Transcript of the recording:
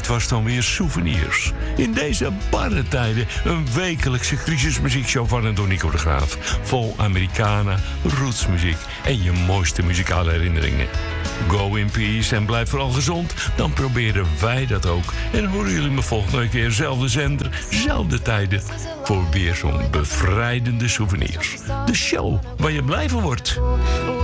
dit was dan weer Souvenirs. In deze barre tijden een wekelijkse crisismuziekshow van Donnico de Graaf. Vol Americana, rootsmuziek en je mooiste muzikale herinneringen. Go in peace en blijf vooral gezond. Dan proberen wij dat ook. En horen jullie me volgende keer, zelfde zender, zelfde tijden, voor weer zo'n bevrijdende Souvenirs. De show waar je blij van wordt.